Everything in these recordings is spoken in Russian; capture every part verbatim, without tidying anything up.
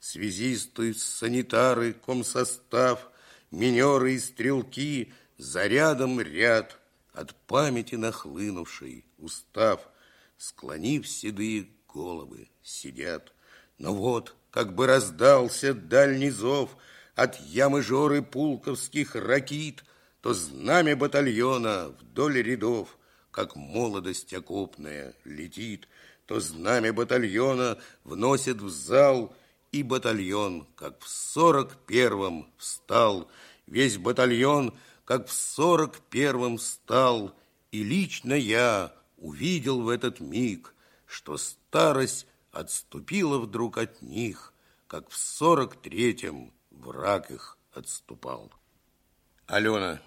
Связисты, санитары, комсостав, минеры и стрелки, за рядом ряд, от памяти нахлынувшей устав, склонив седые головы, сидят. Но вот, как бы раздался дальний зов от ямы жоры пулковских ракит, то знамя батальона вдоль рядов, как молодость окопная, летит, то знамя батальона вносит в зал, и батальон, как в сорок первом, встал, весь батальон, как в сорок первом встал, и лично я увидел в этот миг, что старость отступила вдруг от них, как в сорок третьем враг их отступал. Алена.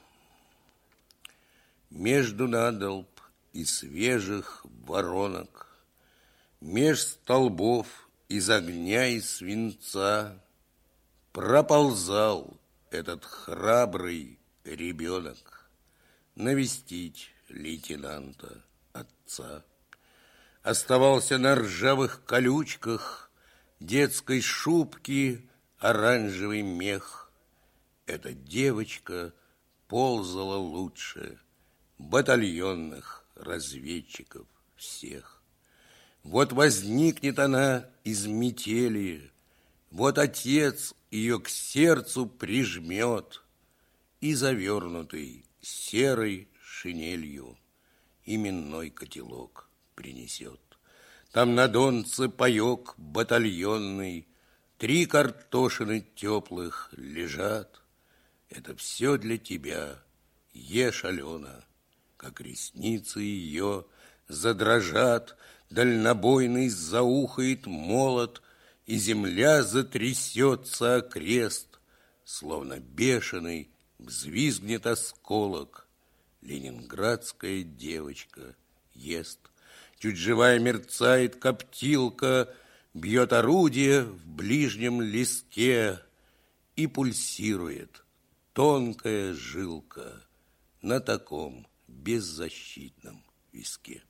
Между надолб и свежих воронок, меж столбов из огня и свинца проползал этот храбрый ребенок навестить лейтенанта отца. Оставался на ржавых колючках детской шубки оранжевый мех. Эта девочка ползала лучше батальонных разведчиков всех. Вот возникнет она из метели, вот отец ее к сердцу прижмет и завернутый серой шинелью именной котелок принесет. Там на донце паек батальонный, три картошины теплых лежат. Это все для тебя, ешь, Алена, как ресницы ее задрожат, дальнобойный заухает молот, и земля затрясется окрест, словно бешеный взвизгнет осколок. Ленинградская девочка ест. Чуть живая мерцает коптилка, бьет орудие в ближнем леске, и пульсирует тонкая жилка на таком беззащитном виске.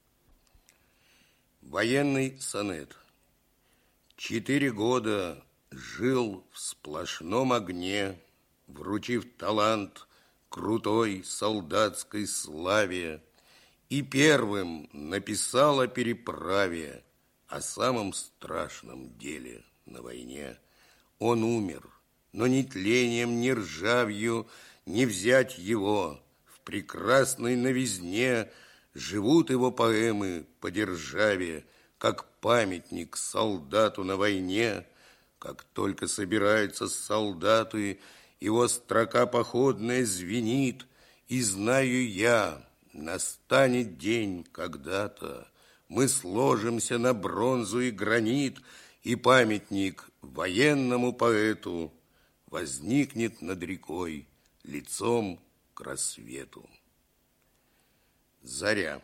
Военный сонет. Четыре года жил в сплошном огне, вручив талант крутой солдатской славе, и первым написал о переправе, о самом страшном деле на войне. Он умер, но ни тлением, ни ржавью не взять его. В прекрасной новизне живут его поэмы по державе, как памятник солдату на войне. Как только собираются солдаты, его строка походная звенит, и знаю я, настанет день когда-то, мы сложимся на бронзу и гранит, и памятник военному поэту возникнет над рекой лицом к рассвету. Заря.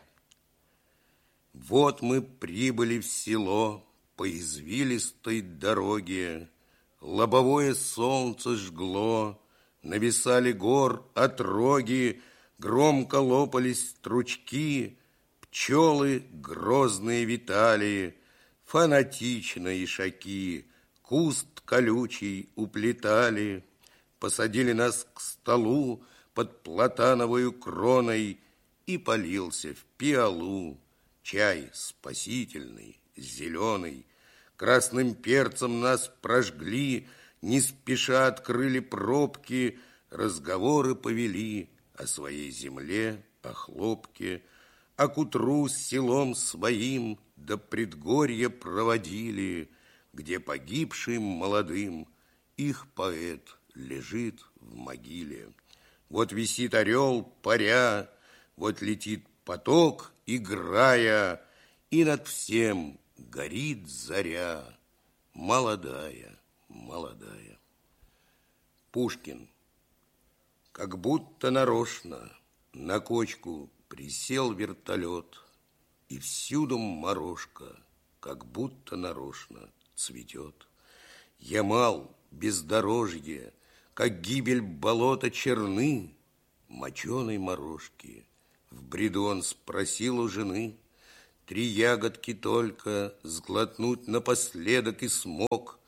Вот мы прибыли в село по извилистой дороге, лобовое солнце жгло, нависали гор отроги, громко лопались стручки, пчелы грозные витали, фанатично ишаки куст колючий уплетали. Посадили нас к столу под платановою кроной, и полился в пиалу чай спасительный, зеленый. Красным перцем нас прожгли, не спеша открыли пробки, разговоры повели о своей земле, о хлопке, а к утру с селом своим до предгорья проводили, где погибшим молодым их поэт лежит в могиле. Вот висит орел, паря, вот летит поток, играя, и над всем горит заря, молодая, молодая. Пушкин. Как будто нарочно на кочку присел вертолет, и всюду морожка, как будто нарочно, цветет. Ямал, бездорожье, как гибель болота черны, моченой морожки. В бреду он спросил у жены, три ягодки только сглотнуть напоследок и смог.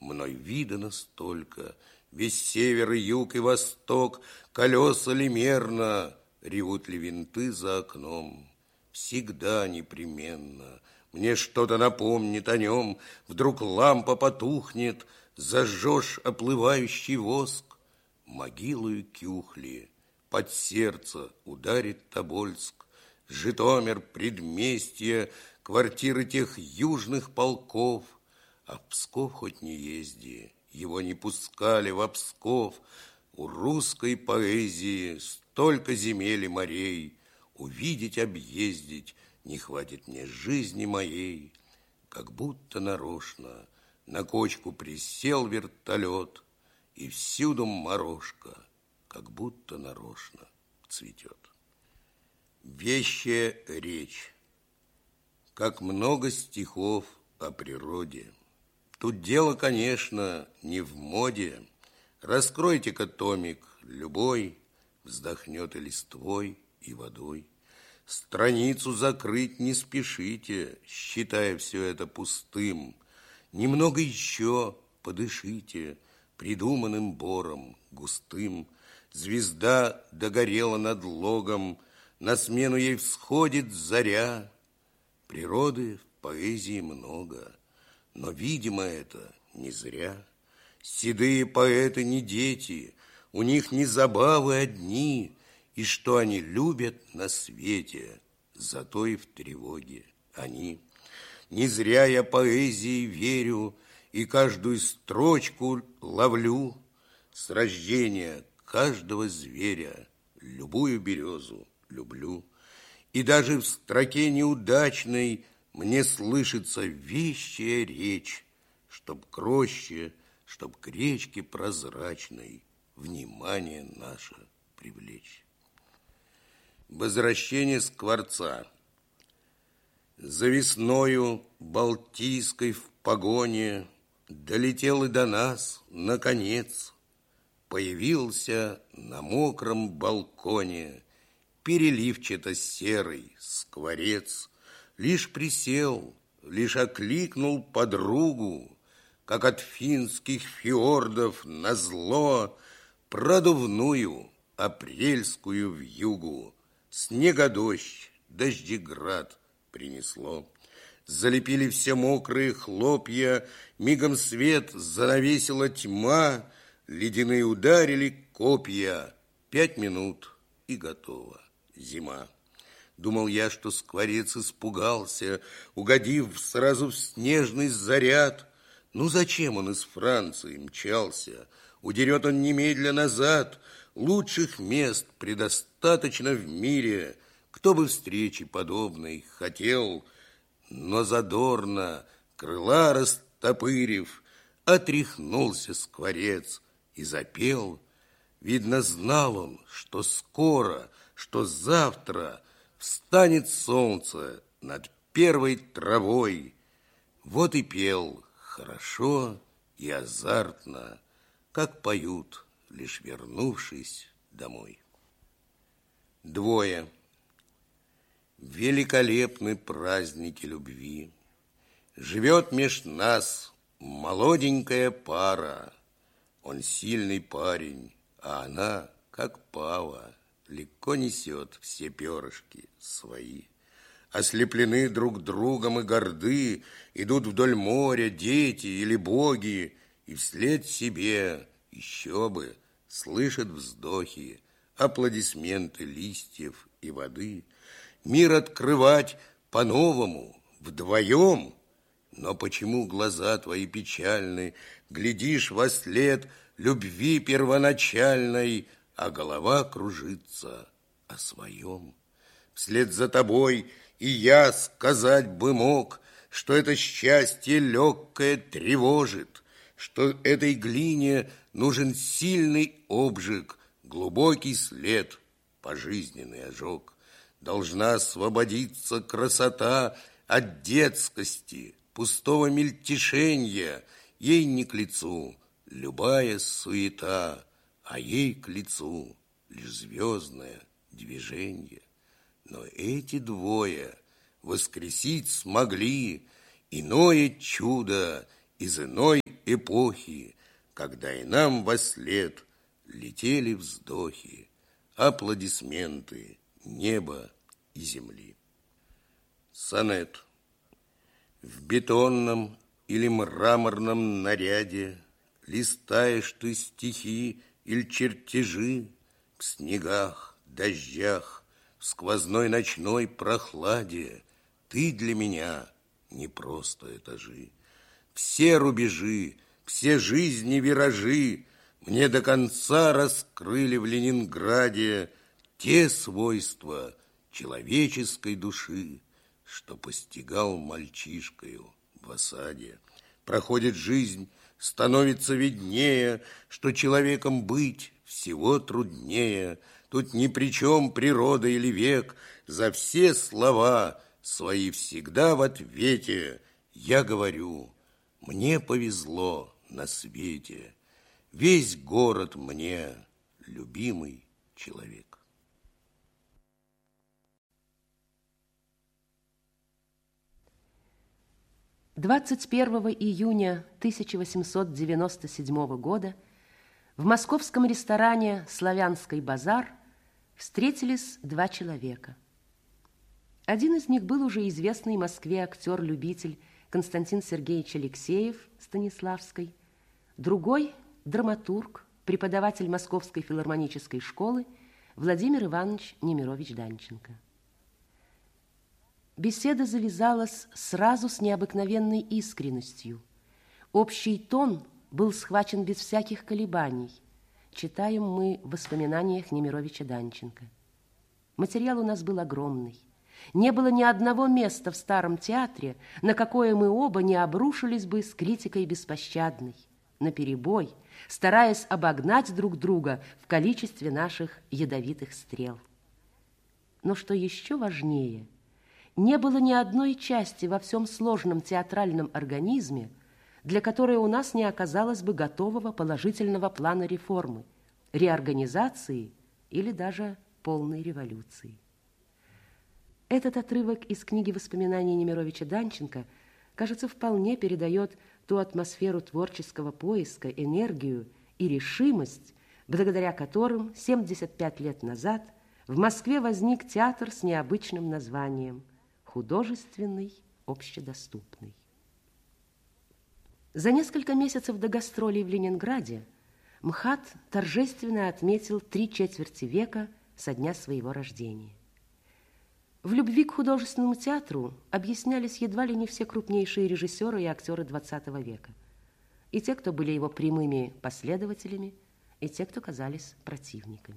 мной видано столько. Весь север и юг и восток, колеса ли мерно, ревут ли винты за окном. Всегда непременно мне что-то напомнит о нем. Вдруг лампа потухнет, зажжешь оплывающий воск. Могилою Кюхли под сердце ударит Тобольск, Житомир, предместье, квартиры тех южных полков. А в Псков хоть не езди, его не пускали во Псков. У русской поэзии столько земель и морей, увидеть, объездить не хватит мне жизни моей. Как будто нарочно на кочку присел вертолет, и всюду морошка, как будто нарочно, цветет. Вещая речь. Как много стихов о природе. Тут дело, конечно, не в моде. Раскройте-ка томик любой, вздохнет и листвой, и водой. Страницу закрыть не спешите, считая все это пустым. Немного еще подышите придуманным бором густым. Звезда догорела над логом, на смену ей всходит заря. Природы в поэзии много, но, видимо, это не зря. Седые поэты не дети, у них не забавы одни, и что они любят на свете, зато и в тревоге они. Не зря я поэзии верю и каждую строчку ловлю. С рождения каждого зверя любую березу люблю. И даже в строке неудачной мне слышится вещая речь, чтоб к роще, чтоб к речке прозрачной внимание наше привлечь. Возвращение Скворца. За весною Балтийской в погоне долетел и до нас, наконец. Появился на мокром балконе переливчато-серый скворец. Лишь присел, лишь окликнул подругу, как от финских фьордов назло продувную апрельскую вьюгу снегодождь, дождеград принесло. Залепили все мокрые хлопья, мигом свет занавесила тьма, ледяные ударили копья. Пять минут и готово зима. Думал я, что скворец испугался, угодив сразу в снежный заряд. Ну зачем он из Франции мчался? Удерет он немедля назад. Лучших мест предостаточно в мире. Кто бы встречи подобной хотел, но задорно, крыла растопырив, отряхнулся скворец и запел. Видно, знал он, что скоро, что завтра встанет солнце над первой травой. Вот и пел хорошо и азартно, как поют, лишь вернувшись домой. Двое. Великолепны праздники любви. Живет меж нас молоденькая пара. Он сильный парень, а она, как пава, легко несет все перышки свои. Ослеплены друг другом и горды, идут вдоль моря дети или боги, и вслед себе, еще бы, слышат вздохи, аплодисменты листьев и воды. Мир открывать по-новому, вдвоем. Но почему глаза твои печальны, глядишь во след любви первоначальной, а голова кружится о своем? Вслед за тобой и я сказать бы мог, что это счастье легкое тревожит, что этой глине нужен сильный обжиг, глубокий след, пожизненный ожог. Должна освободиться красота от детскости, пустого мельтешенья. Ей не к лицу любая суета, а ей к лицу лишь звездное движение. Но эти двое воскресить смогли иное чудо из иной эпохи, когда и нам вослед летели вздохи, аплодисменты неба и земли. Сонет. В бетонном или мраморном наряде листаешь ты стихи или чертежи в снегах, дождях, в сквозной ночной прохладе. Ты для меня не просто этажи. Все рубежи, все жизни виражи мне до конца раскрыли в Ленинграде те свойства человеческой души, что постигал мальчишкою в осаде. Проходит жизнь, становится виднее, что человеком быть всего труднее. Тут ни при чем природа или век, за все слова свои всегда в ответе я говорю: мне повезло на свете, весь город мне любимый человек. двадцать первого июня тысяча восемьсот девяносто седьмого года в московском ресторане «Славянский базар» встретились два человека. Один из них был уже известный Москве актер-любитель Константин Сергеевич Алексеев, Станиславской, другой – драматург, преподаватель Московской филармонической школы Владимир Иванович Немирович-Данченко. Беседа завязалась сразу с необыкновенной искренностью. Общий тон был схвачен без всяких колебаний. Читаем мы в воспоминаниях Немировича-Данченко. Материал у нас был огромный. Не было ни одного места в Старом театре, на какое мы оба не обрушились бы с критикой беспощадной, наперебой, стараясь обогнать друг друга в количестве наших ядовитых стрел. Но что еще важнее, не было ни одной части во всем сложном театральном организме, для которой у нас не оказалось бы готового положительного плана реформы, реорганизации или даже полной революции. Этот отрывок из книги воспоминаний Немировича-Данченко, кажется, вполне передает ту атмосферу творческого поиска, энергию и решимость, благодаря которым семьдесят пять лет назад в Москве возник театр с необычным названием «Художественный общедоступный». За несколько месяцев до гастролей в Ленинграде МХАТ торжественно отметил три четверти века со дня своего рождения. В любви к художественному театру объяснялись едва ли не все крупнейшие режиссеры и актеры двадцатого века. И те, кто были его прямыми последователями, и те, кто казались противниками.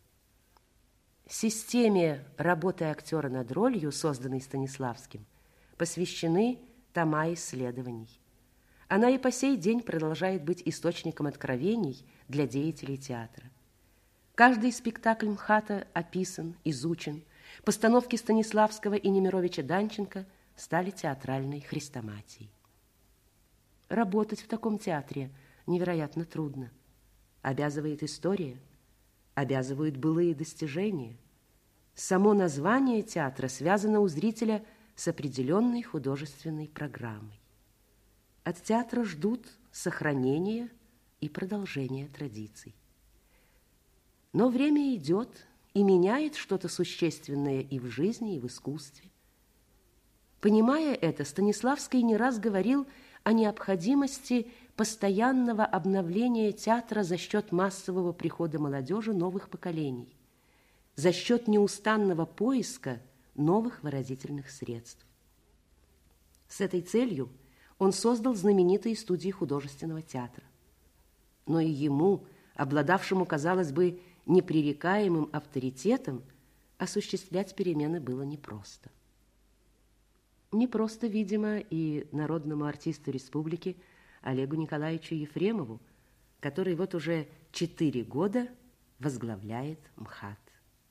Системе работы актера над ролью, созданной Станиславским, посвящены тома исследований. Она и по сей день продолжает быть источником откровений для деятелей театра. Каждый спектакль МХАТа описан, изучен. Постановки Станиславского и Немировича-Данченко стали театральной хрестоматией. Работать в таком театре невероятно трудно. Обязывает история, обязывают былые достижения. Само название театра связано у зрителя с определенной художественной программой. От театра ждут сохранения и продолжения традиций. Но время идет и меняет что-то существенное и в жизни, и в искусстве. Понимая это, Станиславский не раз говорил о необходимости постоянного обновления театра за счет массового прихода молодежи новых поколений, за счет неустанного поиска новых выразительных средств. С этой целью он создал знаменитые студии художественного театра. Но и ему, обладавшему, казалось бы, непререкаемым авторитетом, осуществлять перемены было непросто. Непросто, видимо, и народному артисту республики Олегу Николаевичу Ефремову, который вот уже четыре года возглавляет МХАТ.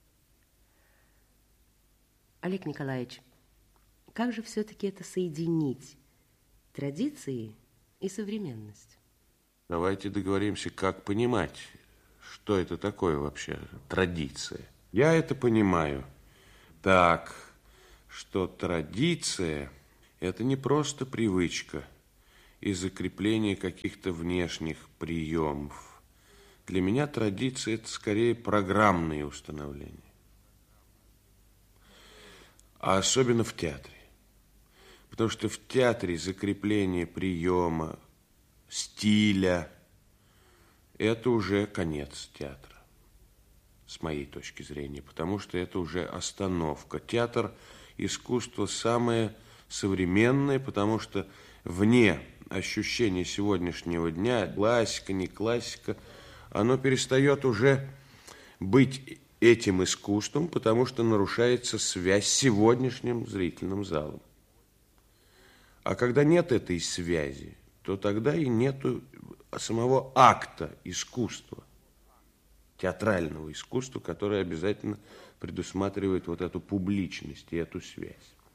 Олег Николаевич, как же все-таки это соединить, традиции и современность? Давайте договоримся, как понимать, что это такое вообще традиция. Я это понимаю так, что традиция – это не просто привычка и закрепление каких-то внешних приемов. Для меня традиция – это скорее программные установления. А особенно в театре. Потому что в театре закрепление приема, стиля – это уже конец театра, с моей точки зрения, потому что это уже остановка. Театр – искусство самое современное, потому что вне ощущения сегодняшнего дня, классика, не классика, оно перестает уже быть этим искусством, потому что нарушается связь с сегодняшним зрительным залом. А когда нет этой связи, то тогда и нету самого акта искусства, театрального искусства, которое обязательно предусматривает вот эту публичность и эту связь.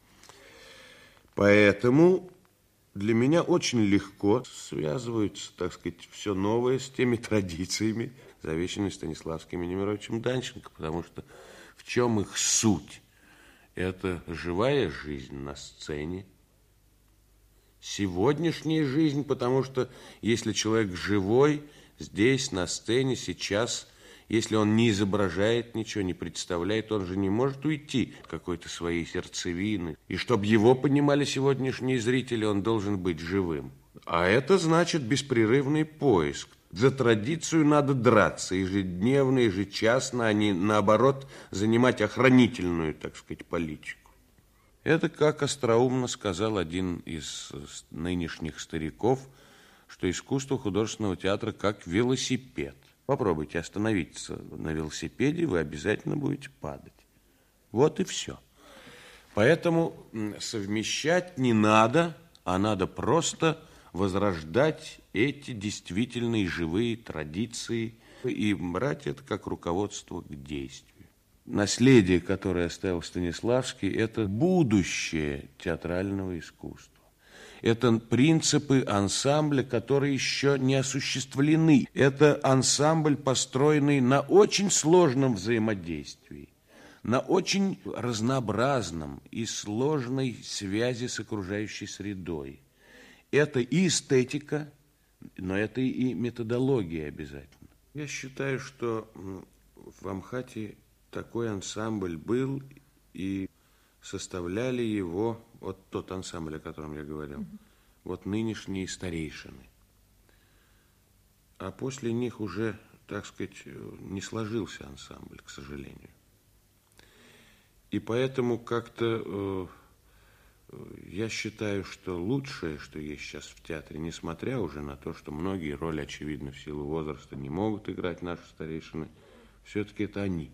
Поэтому для меня очень легко связываются, так сказать, все новое с теми традициями, завещанными Станиславским и Немировичем Данченко, потому что в чем их суть? Это живая жизнь на сцене, сегодняшняя жизнь, потому что если человек живой, здесь, на сцене, сейчас, если он не изображает ничего, не представляет, он же не может уйти от какой-то своей сердцевины. И чтобы его понимали сегодняшние зрители, он должен быть живым. А это значит беспрерывный поиск. За традицию надо драться ежедневно, ежечасно, а не, наоборот, занимать охранительную, так сказать, политику. Это, как остроумно сказал один из нынешних стариков, что искусство художественного театра как велосипед. Попробуйте остановиться на велосипеде, вы обязательно будете падать. Вот и все. Поэтому совмещать не надо, а надо просто возрождать эти действительные живые традиции и брать это как руководство к действию. Наследие, которое оставил Станиславский, это будущее театрального искусства. Это принципы ансамбля, которые еще не осуществлены. Это ансамбль, построенный на очень сложном взаимодействии, на очень разнообразном и сложной связи с окружающей средой. Это и эстетика, но это и методология обязательно. Я считаю, что в Амхате такой ансамбль был, и составляли его, вот тот ансамбль, о котором я говорил, mm-hmm. вот нынешние старейшины. А после них уже, так сказать, не сложился ансамбль, к сожалению. И поэтому как-то э, я считаю, что лучшее, что есть сейчас в театре, несмотря уже на то, что многие роли, очевидно, в силу возраста не могут играть наши старейшины, все-таки это они.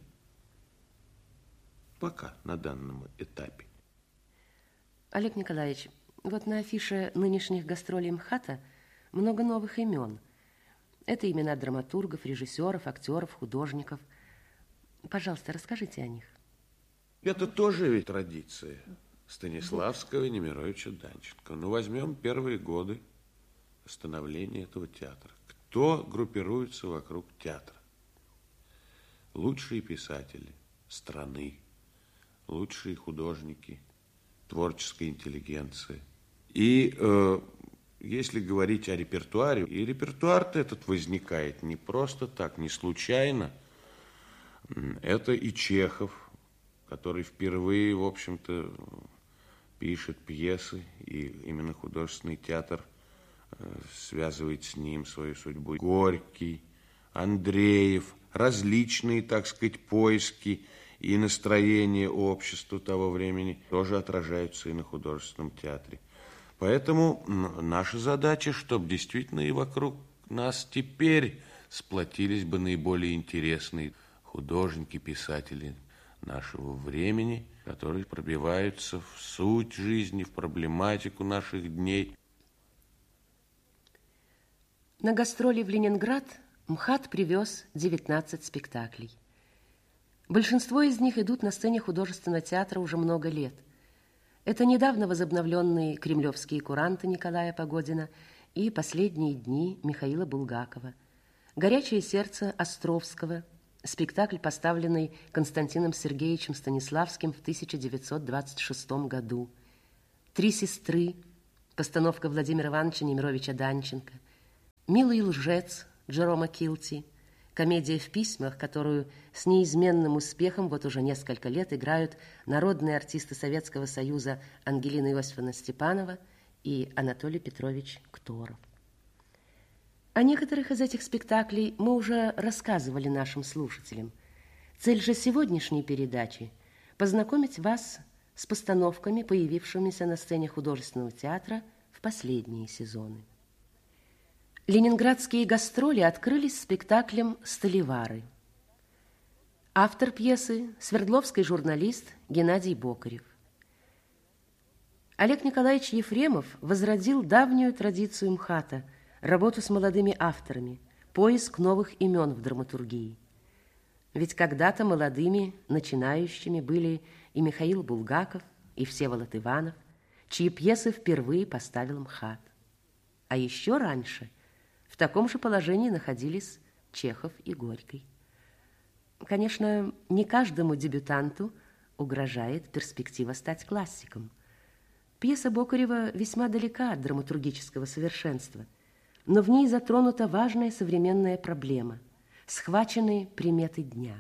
Пока, на данном этапе. Олег Николаевич, вот на афише нынешних гастролей МХАТа много новых имен. Это имена драматургов, режиссеров, актеров, художников. Пожалуйста, расскажите о них. Это тоже ведь традиция Станиславского и Немировича Данченко. Ну, возьмем первые годы становления этого театра. Кто группируется вокруг театра? Лучшие писатели страны, лучшие художники, творческая интеллигенция. И э, если говорить о репертуаре, и репертуар-то этот возникает не просто так, не случайно. Это и Чехов, который впервые, в общем-то, пишет пьесы, и именно художественный театр э, связывает с ним свою судьбу. Горький, Андреев, различные, так сказать, поиски и настроение общества того времени тоже отражаются и на художественном театре. Поэтому наша задача, чтобы действительно и вокруг нас теперь сплотились бы наиболее интересные художники, писатели нашего времени, которые пробиваются в суть жизни, в проблематику наших дней. На гастроли в Ленинград МХАТ привез девятнадцать спектаклей. Большинство из них идут на сцене художественного театра уже много лет. Это недавно возобновленные кремлевские куранты Николая Погодина и «Последние дни» Михаила Булгакова, «Горячее сердце» Островского, спектакль, поставленный Константином Сергеевичем Станиславским в тысяча девятьсот двадцать шестом году, «Три сестры», постановка Владимира Ивановича Немировича Данченко, «Милый лжец» Джерома Килти, комедия в письмах, которую с неизменным успехом вот уже несколько лет играют народные артисты Советского Союза Ангелина Иосифовна Степанова и Анатолий Петрович Кторов. О некоторых из этих спектаклей мы уже рассказывали нашим слушателям. Цель же сегодняшней передачи – познакомить вас с постановками, появившимися на сцене художественного театра в последние сезоны. Ленинградские гастроли открылись спектаклем «Сталевары». Автор пьесы – свердловский журналист Геннадий Бокарев. Олег Николаевич Ефремов возродил давнюю традицию МХАТа – работу с молодыми авторами, поиск новых имен в драматургии. Ведь когда-то молодыми, начинающими были и Михаил Булгаков, и Всеволод Иванов, чьи пьесы впервые поставил МХАТ. А еще раньше в таком же положении находились Чехов и Горький. Конечно, не каждому дебютанту угрожает перспектива стать классиком. Пьеса Бокарева весьма далека от драматургического совершенства, но в ней затронута важная современная проблема – схваченные приметы дня.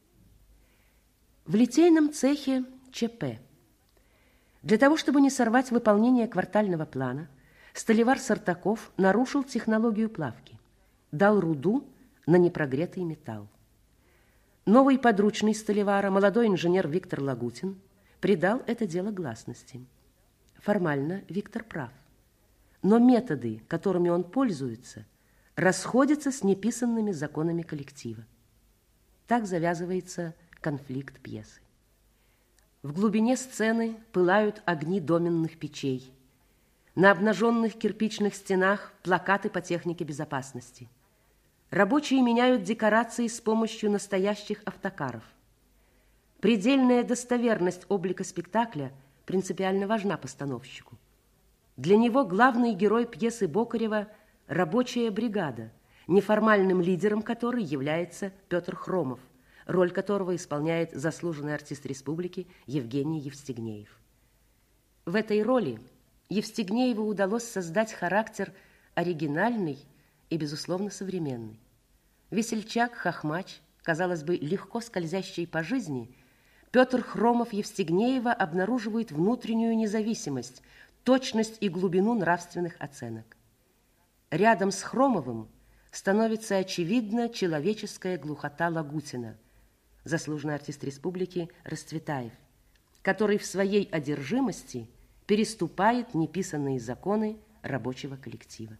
В литейном цехе ЧП. Для того, чтобы не сорвать выполнение квартального плана, столевар Сартаков нарушил технологию плавки, дал руду на непрогретый металл. Новый подручный столевара, молодой инженер Виктор Лагутин, придал это дело гласности. Формально Виктор прав. Но методы, которыми он пользуется, расходятся с неписанными законами коллектива. Так завязывается конфликт пьесы. В глубине сцены пылают огни доменных печей. На обнаженных кирпичных стенах плакаты по технике безопасности. Рабочие меняют декорации с помощью настоящих автокаров. Предельная достоверность облика спектакля принципиально важна постановщику. Для него главный герой пьесы Бокарева – рабочая бригада, неформальным лидером которой является Петр Хромов, роль которого исполняет заслуженный артист республики Евгений Евстигнеев. В этой роли Евстигнееву удалось создать характер оригинальный и, безусловно, современный. Весельчак, хохмач, казалось бы, легко скользящий по жизни, Петр Хромов Евстигнеева обнаруживает внутреннюю независимость, точность и глубину нравственных оценок. Рядом с Хромовым становится очевидна человеческая глухота Лагутина, заслуженный артист республики Расцветаев, который в своей одержимости переступает неписанные законы рабочего коллектива.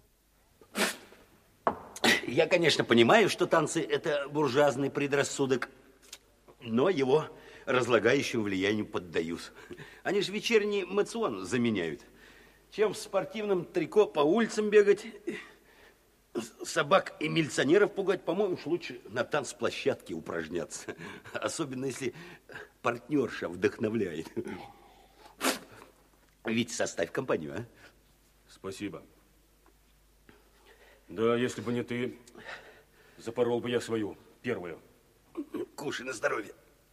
Я, конечно, понимаю, что танцы – это буржуазный предрассудок, но его разлагающему влиянию поддаюсь. Они же вечерний мацион заменяют. Чем в спортивном трико по улицам бегать, собак и милиционеров пугать, по-моему, лучше на танцплощадке упражняться. Особенно, если партнерша вдохновляет. Витя, составь компанию, а? Спасибо. Да, если бы не ты, запорол бы я свою первую. Кушай на здоровье.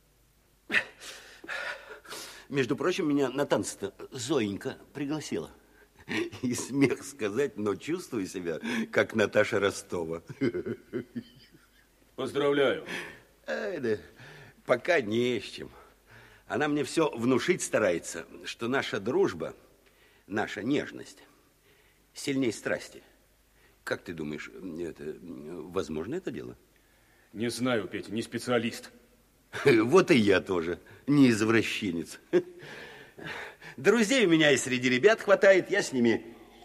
Между прочим, меня на танцы-то Зоенька пригласила. И смех сказать, но чувствую себя, как Наташа Ростова. Поздравляю. А, да, пока не с чем. Она мне все внушить старается, что наша дружба, наша нежность сильнее страсти. Как ты думаешь, это, возможно это дело? Не знаю, Петя, не специалист. Вот и я тоже, не извращенец. Друзей у меня и среди ребят хватает, я с ними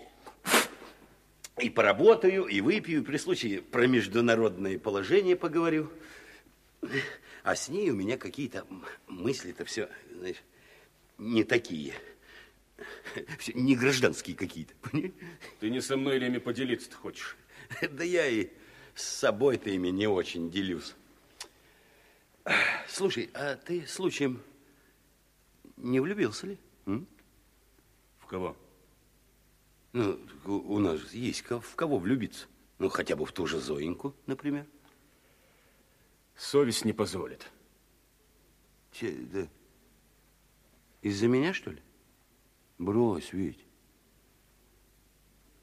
и поработаю, и выпью, и при случае про международное положение поговорю. А с ней у меня какие-то мысли-то все, знаешь, не такие. Все не гражданские какие-то. Ты не со мной или ими поделиться-то хочешь? Да я и с собой-то ими не очень делюсь. Слушай, а ты случаем не влюбился ли? М? В кого? Ну, у нас есть в кого влюбиться. Ну, хотя бы в ту же Зоеньку, например. Совесть не позволит. Че, да? Из-за меня, что ли? Брось, Вить.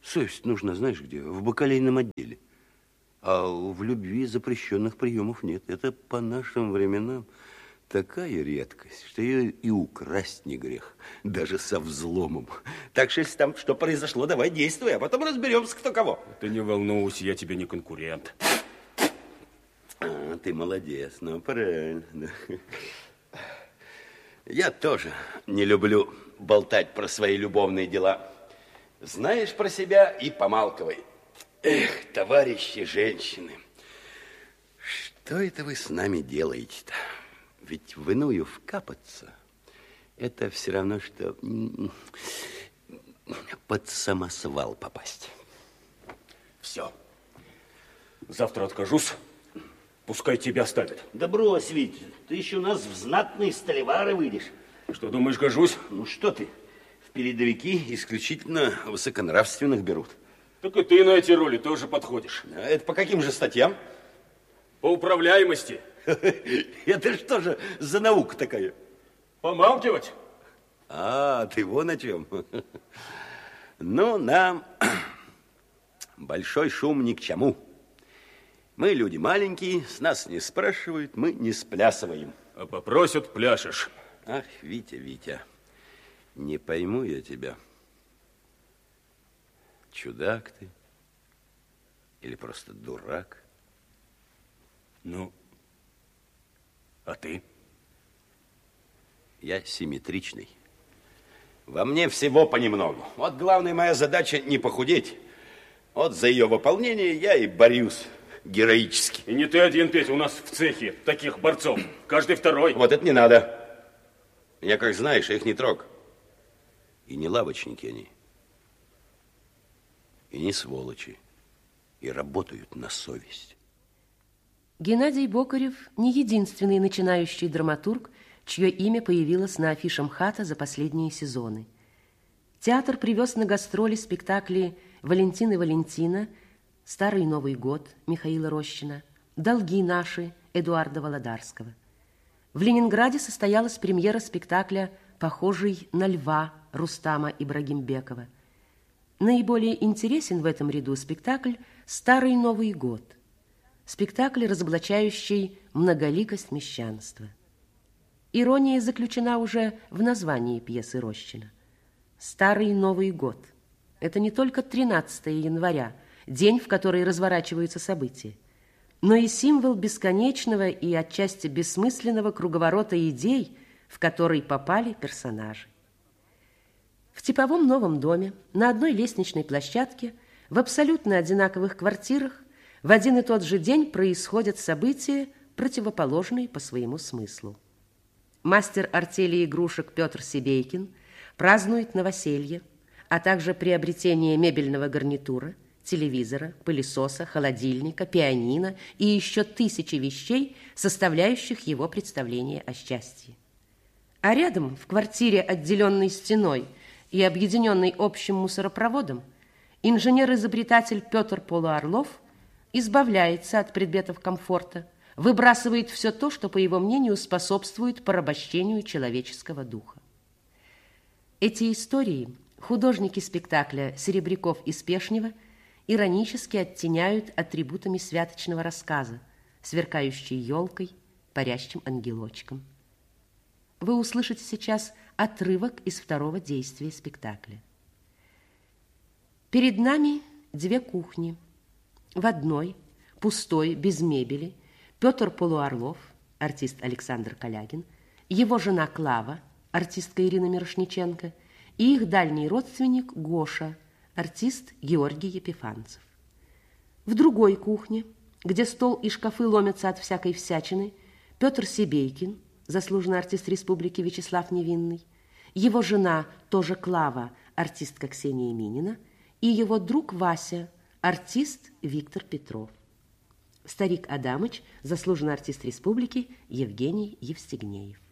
Совесть нужна, знаешь где? В бакалейном отделе. А в любви запрещенных приемов нет. Это по нашим временам такая редкость, что ее и украсть не грех, даже со взломом. Так что, если там что произошло, давай действуй, а потом разберемся, кто кого. Ты не волнуйся, я тебе не конкурент. А, ты молодец, ну, правильно. Я тоже не люблю болтать про свои любовные дела. Знаешь про себя и помалкивай. Эх, товарищи женщины, что это вы с нами делаете-то? Ведь в иную вкапаться, это все равно, что под самосвал попасть. Все. Завтра откажусь. Пускай тебя ставят. Да брось, Вить, ты еще у нас в знатные столевары выйдешь. Что, думаешь, гожусь? Ну что ты, в передовики исключительно высоконравственных берут. Так и ты на эти роли тоже подходишь. А это по каким же статьям? По управляемости. Это что же за наука такая? Помалкивать? А, ты вон о чем. Ну, нам большой шум ни к чему. Мы люди маленькие, с нас не спрашивают, мы не сплясываем. А попросят, пляшешь. Ах, Витя, Витя, не пойму я тебя. Чудак ты или просто дурак? Ну, а ты? Я симметричный. Во мне всего понемногу. Вот главная моя задача не похудеть. Вот за ее выполнение я и борюсь героически. И не ты один, Петя, у нас в цехе таких борцов. Каждый второй. Вот это не надо. Я, как знаешь, их не трог. И не лавочники они. И не сволочи. И работают на совесть. Геннадий Бокарев не единственный начинающий драматург, чье имя появилось на афише МХАТа за последние сезоны. Театр привез на гастроли спектакли «Валентин и Валентина», «Старый Новый год» Михаила Рощина, «Долги наши» Эдуарда Володарского. В Ленинграде состоялась премьера спектакля «Похожий на льва» Рустама Ибрагимбекова. Наиболее интересен в этом ряду спектакль «Старый Новый год». Спектакль, разоблачающий многоликость мещанства. Ирония заключена уже в названии пьесы Рощина. «Старый Новый год» – это не только тринадцатое января, день, в который разворачиваются события, но и символ бесконечного и отчасти бессмысленного круговорота идей, в который попали персонажи. В типовом новом доме на одной лестничной площадке в абсолютно одинаковых квартирах в один и тот же день происходят события, противоположные по своему смыслу. Мастер артели игрушек Петр Сибейкин празднует новоселье, а также приобретение мебельного гарнитура, телевизора, пылесоса, холодильника, пианино и еще тысячи вещей, составляющих его представление о счастье. А рядом, в квартире, отделенной стеной и объединенной общим мусоропроводом, инженер-изобретатель Петр Полуорлов избавляется от предметов комфорта, выбрасывает все то, что, по его мнению, способствует порабощению человеческого духа. Эти истории художники спектакля Серебряков и Спешнева иронически оттеняют атрибутами святочного рассказа, сверкающей елкой, парящим ангелочком. Вы услышите сейчас отрывок из второго действия спектакля. Перед нами две кухни. В одной, пустой, без мебели, Петр Полуорлов, артист Александр Калягин, его жена Клава, артистка Ирина Мирошниченко, и их дальний родственник Гоша, артист Георгий Епифанцев. В другой кухне, где стол и шкафы ломятся от всякой всячины, Петр Сибейкин, заслуженный артист республики Вячеслав Невинный, его жена, тоже Клава, артистка Ксения Минина, и его друг Вася, артист Виктор Петров. Старик Адамыч, заслуженный артист республики Евгений Евстигнеев.